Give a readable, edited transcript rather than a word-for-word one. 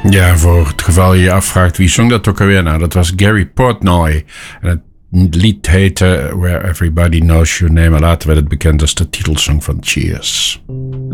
Ja, voor het geval je je afvraagt wie zong dat ook alweer. Nou, dat was Gary Portnoy. En het lied heette Where Everybody Knows Your Name. En later werd het bekend als de titelsong van Cheers.